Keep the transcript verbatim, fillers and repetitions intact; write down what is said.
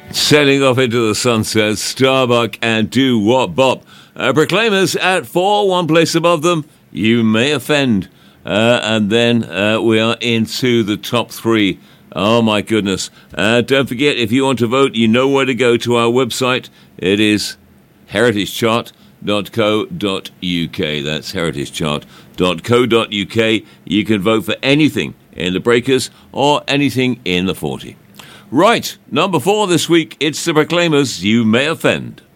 Sailing off into the sunset, Starbuck and Do What Bop. Uh, Proclaimers at four, one place above them, You May Offend. Uh, and then uh, we are into the top three. Oh, my goodness. Uh, don't forget, if you want to vote, you know where to go to our website. It is heritage chart dot co dot uk. That's heritage chart dot co dot uk. You can vote for anything in the Breakers or anything in the forty. Right, number four this week, it's the Proclaimers, You May Offend.